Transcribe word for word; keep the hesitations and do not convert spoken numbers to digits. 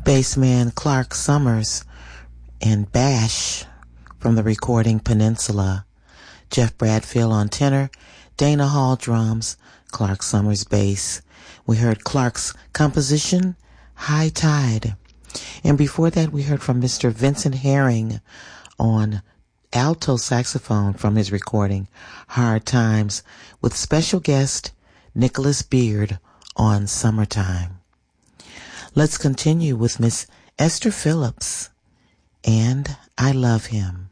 Bassman Clark Summers and Bash from the recording Peninsula. Jeff Bradfield on tenor, Dana Hall drums, Clark Summers bass. We heard Clark's composition, High Tide. And before that, we heard from Mister Vincent Herring on alto saxophone from his recording, Hard Times, with special guest Nicholas Beard on Summertime. Let's continue with Miss Esther Phillips and I Love Him.